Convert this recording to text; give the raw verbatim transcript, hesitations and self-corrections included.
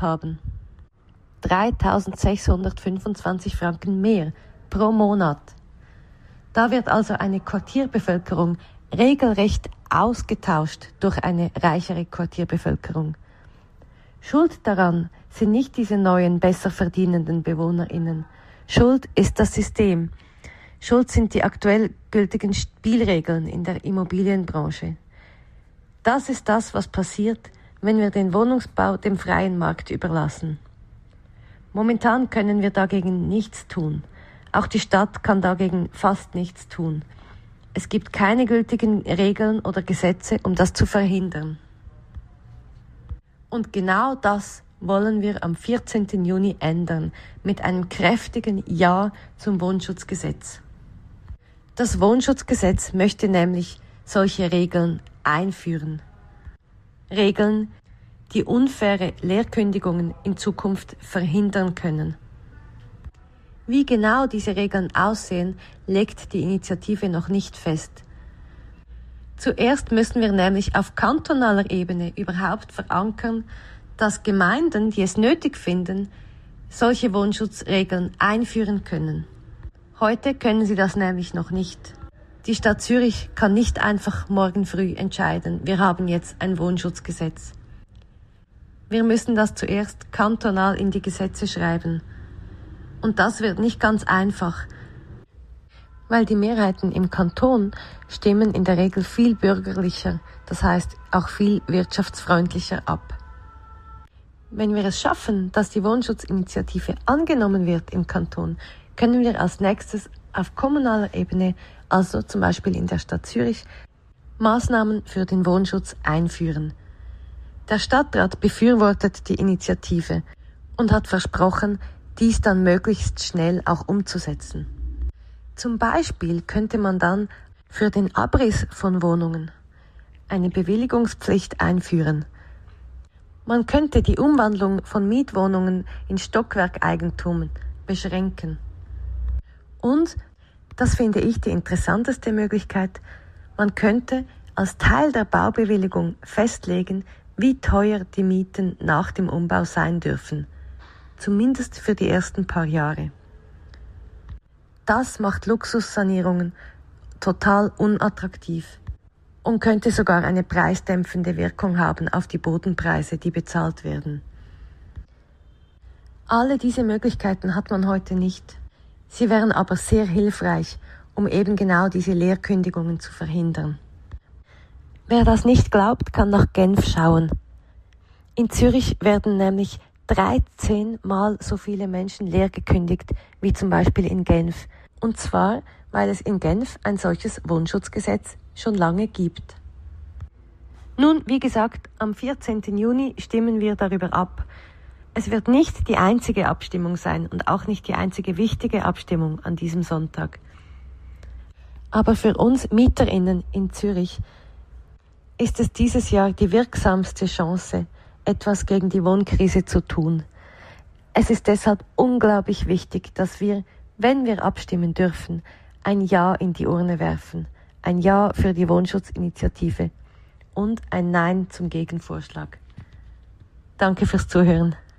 Schuld haben. dreitausendsechshundertfünfundzwanzig Franken mehr pro Monat. Da wird also eine Quartierbevölkerung regelrecht ausgetauscht durch eine reichere Quartierbevölkerung. Schuld daran sind nicht diese neuen, besser verdienenden BewohnerInnen. Schuld ist das System. Schuld sind die aktuell gültigen Spielregeln in der Immobilienbranche. Das ist das, was passiert, wenn wir den Wohnungsbau dem freien Markt überlassen. Momentan können wir dagegen nichts tun. Auch die Stadt kann dagegen fast nichts tun. Es gibt keine gültigen Regeln oder Gesetze, um das zu verhindern. Und genau das wollen wir am vierzehnten Juni ändern, mit einem kräftigen Ja zum Wohnschutzgesetz. Das Wohnschutzgesetz möchte nämlich solche Regeln einführen. Regeln, die unfaire Leerkündigungen in Zukunft verhindern können. Wie genau diese Regeln aussehen, legt die Initiative noch nicht fest. Zuerst müssen wir nämlich auf kantonaler Ebene überhaupt verankern, dass Gemeinden, die es nötig finden, solche Wohnschutzregeln einführen können. Heute können sie das nämlich noch nicht. Die Stadt Zürich kann nicht einfach morgen früh entscheiden, wir haben jetzt ein Wohnschutzgesetz. Wir müssen das zuerst kantonal in die Gesetze schreiben. Und das wird nicht ganz einfach, weil die Mehrheiten im Kanton stimmen in der Regel viel bürgerlicher, das heißt auch viel wirtschaftsfreundlicher ab. Wenn wir es schaffen, dass die Wohnschutzinitiative angenommen wird im Kanton, können wir als nächstes auf kommunaler Ebene, also zum Beispiel in der Stadt Zürich, Maßnahmen für den Wohnschutz einführen. Der Stadtrat befürwortet die Initiative und hat versprochen, dies dann möglichst schnell auch umzusetzen. Zum Beispiel könnte man dann für den Abriss von Wohnungen eine Bewilligungspflicht einführen. Man könnte die Umwandlung von Mietwohnungen in Stockwerkeigentum beschränken. Und, das finde ich die interessanteste Möglichkeit, man könnte als Teil der Baubewilligung festlegen, wie teuer die Mieten nach dem Umbau sein dürfen, zumindest für die ersten paar Jahre. Das macht Luxussanierungen total unattraktiv und könnte sogar eine preisdämpfende Wirkung haben auf die Bodenpreise, die bezahlt werden. Alle diese Möglichkeiten hat man heute nicht. Sie wären aber sehr hilfreich, um eben genau diese Leerkündigungen zu verhindern. Wer das nicht glaubt, kann nach Genf schauen. In Zürich werden nämlich dreizehn Mal so viele Menschen leer gekündigt wie zum Beispiel in Genf. Und zwar, weil es in Genf ein solches Wohnschutzgesetz schon lange gibt. Nun, wie gesagt, am vierzehnten Juni stimmen wir darüber ab. Es wird nicht die einzige Abstimmung sein und auch nicht die einzige wichtige Abstimmung an diesem Sonntag. Aber für uns MieterInnen in Zürich ist es dieses Jahr die wirksamste Chance, etwas gegen die Wohnkrise zu tun. Es ist deshalb unglaublich wichtig, dass wir, wenn wir abstimmen dürfen, ein Ja in die Urne werfen, ein Ja für die Wohnschutzinitiative und ein Nein zum Gegenvorschlag. Danke fürs Zuhören.